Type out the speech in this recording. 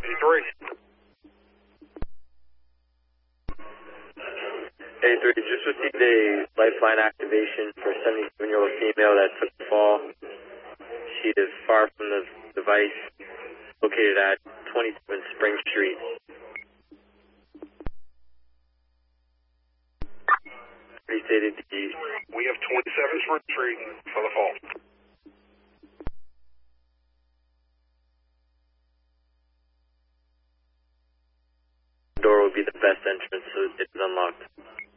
83. 83, just received a lifeline activation for a 77-year-old female that took the fall. She is far from the device, located at 27 Spring Street. Stated we have 27 Spring Street for the fall. Door will be the best entrance, so it's unlocked.